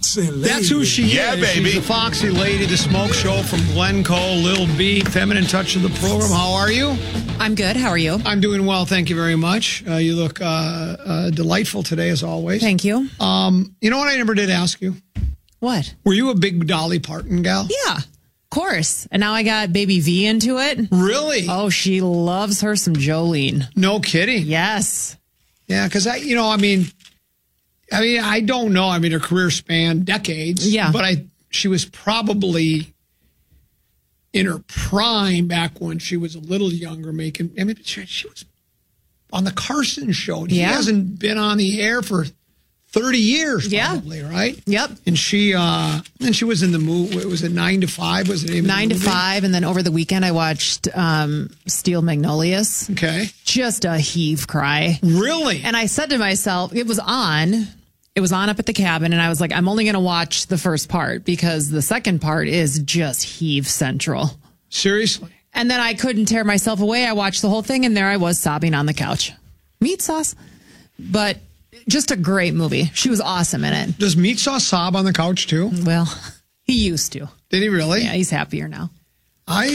Foxy Lady. That's who she is. Baby. She's the Foxy Lady, the smoke show from Glencoe, Lil B, feminine touch of the program. How are you? I'm good. How are you? I'm doing well. Thank you very much. You look delightful today, as always. Thank you. You know what I never did ask you? What? Were you a big Dolly Parton gal? Yeah, of course. And now I got Baby V into it. Really? Oh, she loves her some Jolene. No kidding. Yes. Yeah, because I don't know. I mean, her career spanned decades. Yeah. But she was probably in her prime back when she was a little younger she was on the Carson show. She hasn't been on the air for 30 years probably, right? Yep. And she was in the movie. Was it 9 to 5? Was it 9 to 5, and then over the weekend I watched Steel Magnolias. Okay. Just a heave cry. Really? And I said to myself, it was on up at the cabin, and I was like, I'm only going to watch the first part because the second part is just heave central. Seriously? And then I couldn't tear myself away. I watched the whole thing, and there I was sobbing on the couch. Meat sauce. But just a great movie. She was awesome in it. Does Meat Sauce sob on the couch too? Well, he used to. Did he really? Yeah, he's happier now. I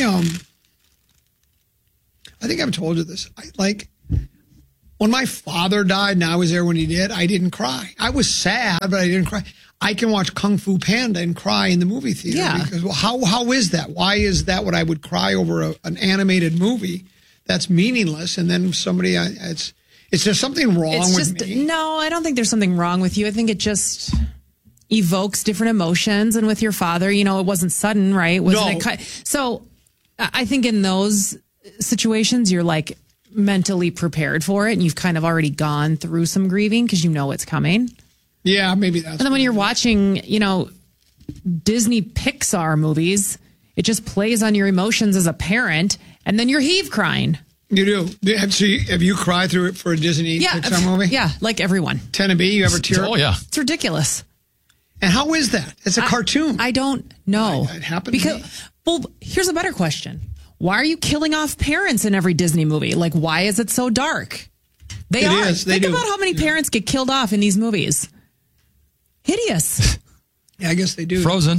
think I've told you this. When my father died and I was there when he did, I didn't cry. I was sad, but I didn't cry. I can watch Kung Fu Panda and cry in the movie theater. Yeah. Because, well, how is that? Why is that what I would cry over an animated movie that's meaningless? And then somebody, is there something wrong with me? No, I don't think there's something wrong with you. I think it just evokes different emotions. And with your father, it wasn't sudden, right? So I think in those situations, you're like mentally prepared for it. And you've kind of already gone through some grieving because you know it's coming. Yeah, maybe that's. And then when you're watching, Disney Pixar movies, it just plays on your emotions as a parent. And then you're heave crying. You do. Have you cried through it for a Disney Pixar movie? Yeah, like everyone. Tennessee, you ever tear? Oh, yeah. It's ridiculous. And how is that? It's a cartoon. I don't know. It happened to me. Well, here's a better question. Why are you killing off parents in every Disney movie? Like, why is it so dark? Think about how many parents get killed off in these movies. Hideous. Yeah, I guess they do. Frozen.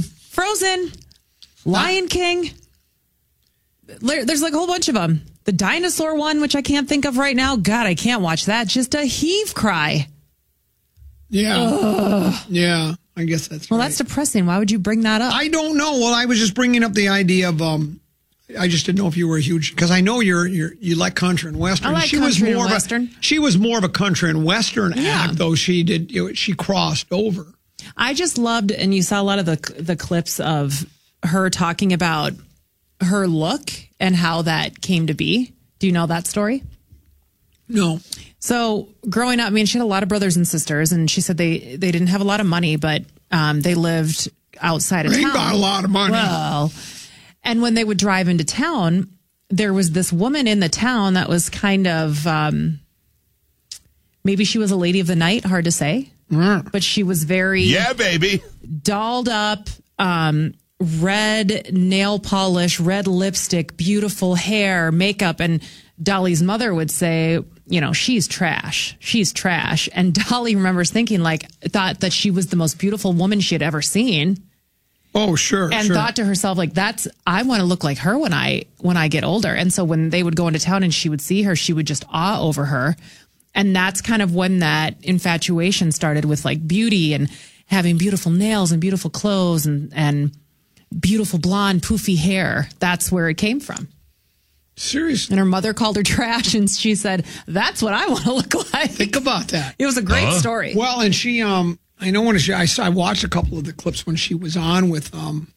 Lion King. There's like a whole bunch of them. The dinosaur one, which I can't think of right now. God, I can't watch that. Just a heave cry. Yeah. Ugh. Yeah, I guess that's Well, right. that's depressing. Why would you bring that up? I don't know. Well, I was just bringing up the idea of, I just didn't know if you were a huge, because I know you like country and western. I like country and western. She was more of a country and western act, though she crossed over. I just loved, and you saw a lot of the clips of her talking about her look and how that came to be. Do you know that story? No. So growing up, she had a lot of brothers and sisters, and she said they didn't have a lot of money, but they lived outside of town. They got a lot of money. Well, and when they would drive into town, there was this woman in the town that was kind of, maybe she was a lady of the night, hard to say, but she was very dolled up, red nail polish, red lipstick, beautiful hair, makeup. And Dolly's mother would say, she's trash. She's trash. And Dolly remembers thought that she was the most beautiful woman she had ever seen. Oh, sure. And thought to herself, I want to look like her when I get older. And so when they would go into town and she would see her, she would just awe over her. And that's kind of when that infatuation started with beauty and having beautiful nails and beautiful clothes and beautiful blonde poofy hair. That's where it came from. Seriously. And her mother called her trash, and she said, that's what I want to look like. Think about that. It was a great story. Well, and she, I know when I watched a couple of the clips when she was on with,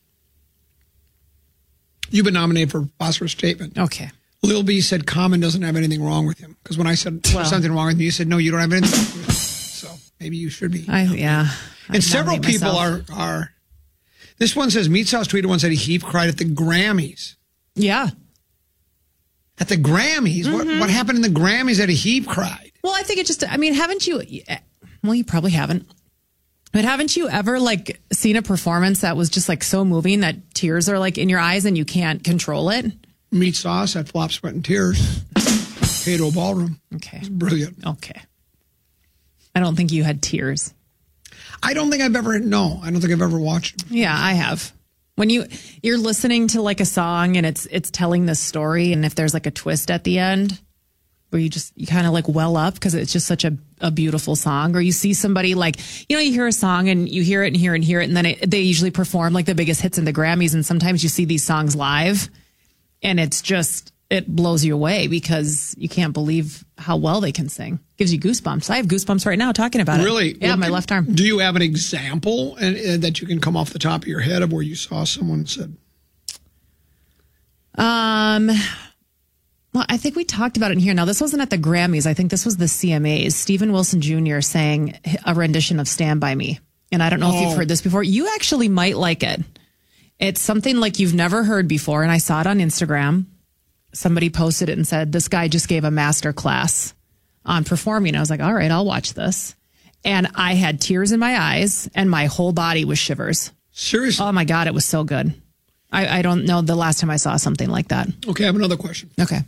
you've been nominated for Phosphorus Statement. Okay. Lil B said Common doesn't have anything wrong with him. Because when I said there's something wrong with me, you said, no, you don't have anything wrong with him. So maybe you should be. And several people are. This one says, Meat Sauce tweeted one said he cried at the Grammys. Yeah. At the Grammys? Mm-hmm. What happened in the Grammys that he cried? Well, I think it just, haven't you, well, you probably haven't. But haven't you ever seen a performance that was just so moving that tears are in your eyes and you can't control it? Meat Sauce at Flop, Sweat, and Tears. Ballroom. Okay. It's brilliant. Okay. I don't think you had tears. I don't think I've ever watched it. Yeah, I have. When you're listening to like a song and it's telling this story, and if there's like a twist at the end where you kind of like well up because it's just such a beautiful song, or you see somebody like, you hear a song and you hear it and hear it and hear it, and then they usually perform like the biggest hits in the Grammys, and sometimes you see these songs live and it blows you away because you can't believe how well they can sing. Gives you goosebumps. I have goosebumps right now talking about it. Really? Yeah, my left arm. Do you have an example that you can come off the top of your head of where you saw someone said? Well, I think we talked about it in here. Now, this wasn't at the Grammys. I think this was the CMAs. Stephen Wilson Jr. sang a rendition of Stand By Me. And I don't know if you've heard this before. You actually might like it. It's something like you've never heard before. And I saw it on Instagram. Somebody posted it and said, this guy just gave a master class on performing. I was like, all right, I'll watch this. And I had tears in my eyes and my whole body was shivers. Seriously? Oh, my God, it was so good. I don't know the last time I saw something like that. Okay, I have another question. Okay.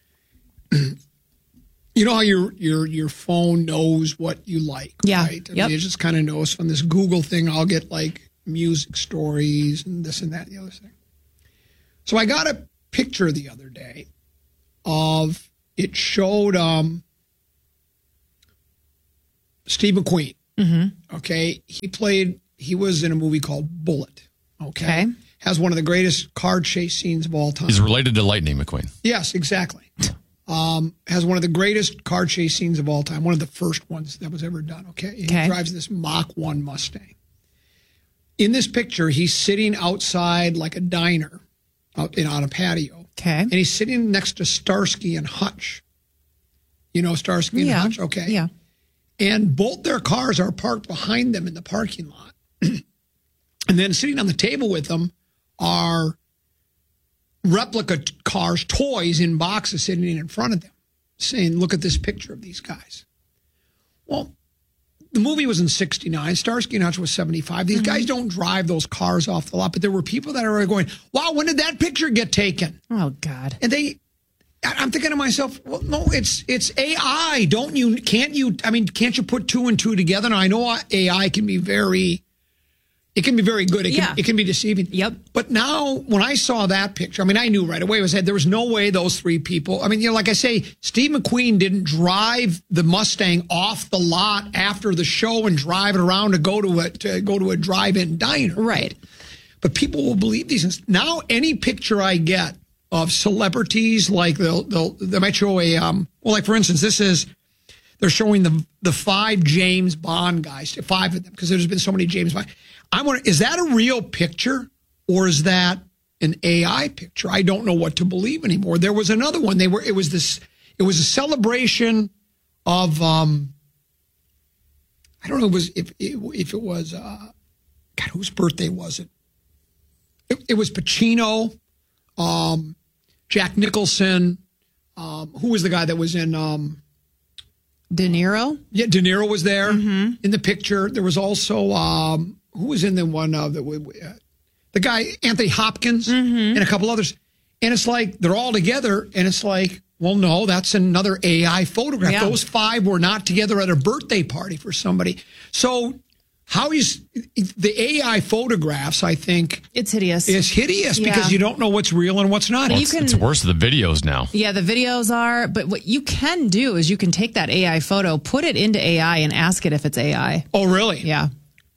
You know how your phone knows what you like, yeah. right? I mean, it just kind of knows from this Google thing. I'll get like music stories and this and that and the other thing. So I got a picture the other day of, it showed Steve McQueen. Mm-hmm. Okay, he was in a movie called Bullet. Okay. Has one of the greatest car chase scenes of all time. He's related to Lightning McQueen. Yes, exactly. Has one of the greatest car chase scenes of all time. One of the first ones that was ever done. Okay. He drives this Mach 1 Mustang. In this picture, he's sitting outside like a diner on a patio. Okay. And he's sitting next to Starsky and Hutch. You know Starsky and Hutch? Okay. Yeah. And both their cars are parked behind them in the parking lot. And then sitting on the table with them are replica cars, toys in boxes sitting in front of them, saying, look at this picture of these guys. Well, the movie was in 69. Starsky and Hutch was 75. These guys don't drive those cars off the lot, but there were people that are going, wow, when did that picture get taken? Oh, God. And I'm thinking to myself, well, no, it's AI. Can't you put two and two together? Now, I know AI can be very good. It can be deceiving. Yep. But now, when I saw that picture, I mean, I knew right away. There was no way those three people. I mean, like I say, Steve McQueen didn't drive the Mustang off the lot after the show and drive it around to go to a drive-in diner. Right. But people will believe these things. Now, any picture I get of celebrities, like they might show like for instance, they're showing the 5 James Bond guys, 5 of them, because there's been so many James Bond. Is that a real picture or is that an AI picture? I don't know what to believe anymore. There was another one. It was a celebration of I don't know if it was God, whose birthday was it? It was Pacino, Jack Nicholson. Who was the guy that was in De Niro? Yeah, De Niro was there in the picture. There was also who was in the one the guy Anthony Hopkins and a couple others. And it's like they're all together, and it's like, well, no, that's another AI photograph. Yeah. Those 5 were not together at a birthday party for somebody. So how is the AI photographs? I think it's hideous. It's hideous because you don't know what's real and what's not. Well, it's worse than the videos now. Yeah, the videos are. But what you can do is you can take that AI photo, put it into AI, and ask it if it's AI. Oh, really? Yeah.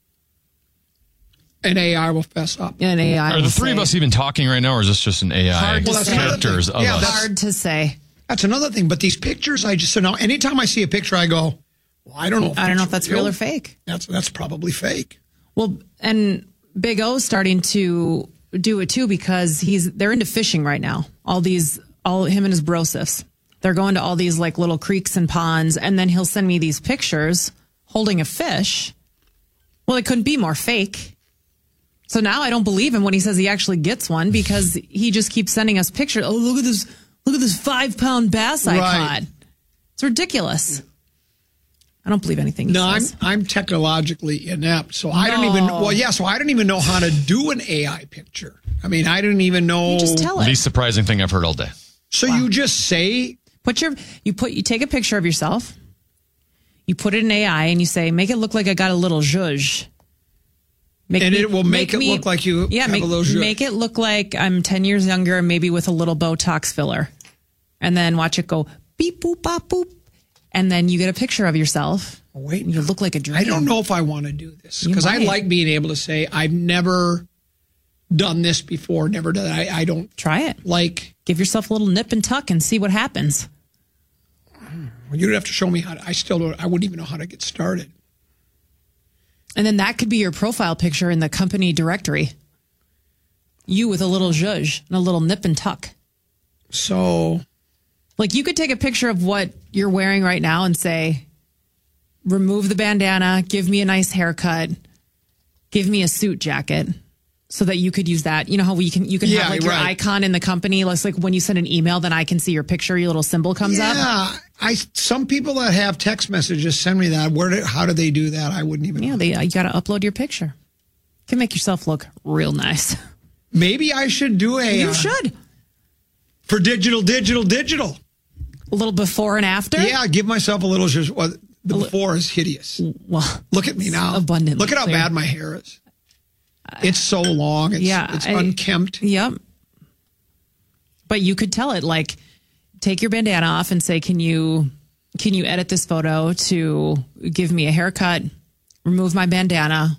And AI will fess up. And AI are the three of us even talking right now, or is this just an AI characters of us? Hard to say. That's another thing. But these pictures, so now anytime I see a picture, I go, well, I don't know if that's real or fake. That's probably fake. Well, and Big O's starting to do it too because they're into fishing right now. All him and his brosifs. They're going to all these like little creeks and ponds, and then he'll send me these pictures holding a fish. Well, it couldn't be more fake. So now I don't believe him when he says he actually gets one because he just keeps sending us pictures. Oh, look at this 5-pound bass I caught. It's ridiculous. I don't believe anything he says. I'm technologically inept, so I don't even. Well, yeah, so I don't even know how to do an AI picture. I mean, I didn't even know. You just tell it. Least surprising thing I've heard all day. So you just say you take a picture of yourself. You put it in AI and you say, make it look like I got a little zhuzh. It will make it look like you have a little zhuzh. Make it look like I'm 10 years younger, maybe with a little Botox filler. And then watch it go beep, boop, bop, boop. And then you get a picture of yourself. Oh, wait. You look like a dream. I don't know if I want to do this because I like being able to say, I've never done this before, never done it. I don't. Try it. Like. Give yourself a little nip and tuck and see what happens. You don't have to show me how to, I wouldn't even know how to get started. And then that could be your profile picture in the company directory. You with a little zhuzh and a little nip and tuck. So. Like you could take a picture of what you're wearing right now and say, remove the bandana, give me a nice haircut, give me a suit jacket. So that you could use that. You know how you can have like your icon in the company. It's like when you send an email, then I can see your picture, your little symbol comes up. Yeah. Some people that have text messages send me that. How do they do that? I wouldn't even know. Yeah, you got to upload your picture. You can make yourself look real nice. Maybe I should do You should. For digital. A little before and after? Yeah, give myself a little. The before is hideous. Well, look at me now. Abundantly look at how bad my hair is. It's so long. It's unkempt. Yep. But you could tell it, like, take your bandana off and say, can you edit this photo to give me a haircut, remove my bandana.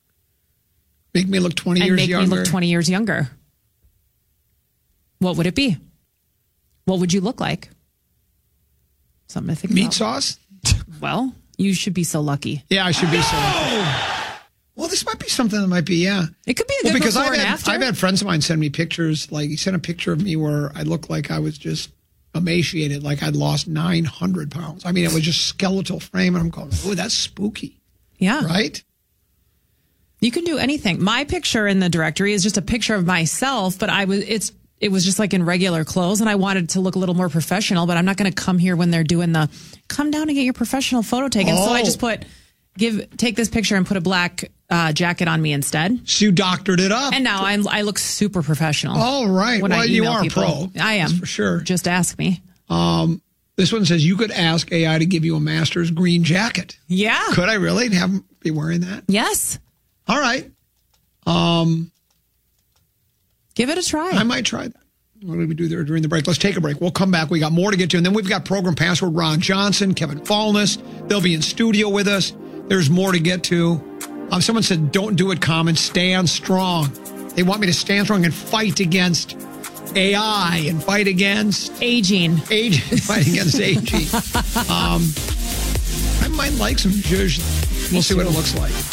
Make me look 20 years younger. Make me look 20 years younger. What would it be? What would you look like? Something to think about. Meat sauce? Well, you should be so lucky. Yeah, I should be so lucky. Well, this might be something that might be, yeah. It could be a good because before and after. I've had friends of mine send me pictures. Like, he sent a picture of me where I looked like I was just emaciated, like I'd lost 900 pounds. I mean, it was just skeletal frame, and I'm going, oh, that's spooky. Yeah. Right? You can do anything. My picture in the directory is just a picture of myself, but it was just like in regular clothes, and I wanted to look a little more professional, but I'm not going to come here when they're doing come down and get your professional photo taken. So I just take this picture and put a black jacket on me instead. So you doctored it up. And now I look super professional. Oh, right. Well, you are people. a pro. I am. That's for sure. Just ask me. This one says you could ask AI to give you a master's green jacket. Yeah. Could I really have him be wearing that? Yes. All right. Give it a try. I might try that. What did we do there during the break? Let's take a break. We'll come back. We got more to get to. And then we've got Program Password Ron Johnson, Kevin Fallness. They'll be in studio with us. There's more to get to. Someone said, don't do it, Common. Stand strong. They want me to stand strong and fight against AI and fight against... Aging. Fight against aging. I might like some zhuzh. We'll see what it looks like.